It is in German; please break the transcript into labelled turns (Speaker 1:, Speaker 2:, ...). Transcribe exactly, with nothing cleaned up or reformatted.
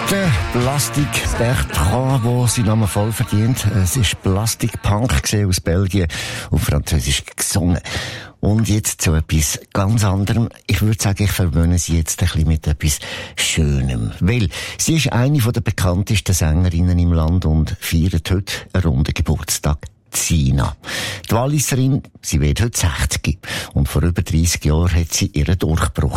Speaker 1: Der Plastic Bertrand, der seinen Namen voll verdient. Es war Plastic Punk aus Belgien, auf Französisch gesungen. Und jetzt zu etwas ganz anderem. Ich würde sagen, ich verwöhne sie jetzt ein bisschen mit etwas Schönem. Weil sie ist eine der bekanntesten Sängerinnen im Land und feiert heute einen runden Geburtstag. Sina. Die Walliserin, sie wird heute sechzig. Und vor über dreissig Jahren hat sie ihren Durchbruch